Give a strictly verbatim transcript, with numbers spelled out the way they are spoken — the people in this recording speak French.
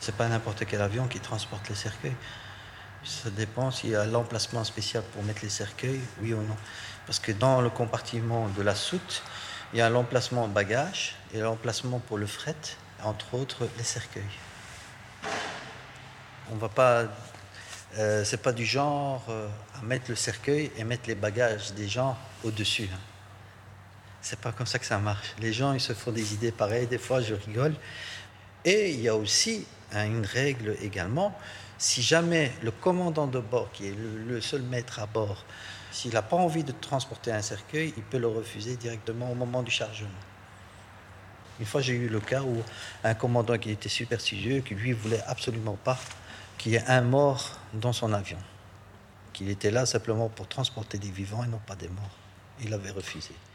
C'est pas n'importe quel avion qui transporte les cercueils. Ça dépend s'il y a l'emplacement spécial pour mettre les cercueils, oui ou non. Parce que dans le compartiment de la soute, il y a l'emplacement bagages et l'emplacement pour le fret, entre autres les cercueils. On va pas, euh, c'est pas du genre euh, à mettre le cercueil et mettre les bagages des gens au-dessus. Hein. C'est pas comme ça que ça marche. Les gens, ils se font des idées pareilles. Des fois, je rigole. Et il y a aussi hein, une règle également. Si jamais le commandant de bord, qui est le, le seul maître à bord, s'il n'a pas envie de transporter un cercueil, il peut le refuser directement au moment du chargement. Une fois, j'ai eu le cas où un commandant qui était superstitieux, qui lui voulait absolument pas qu'il y ait un mort dans son avion, qu'il était là simplement pour transporter des vivants et non pas des morts. Il avait refusé.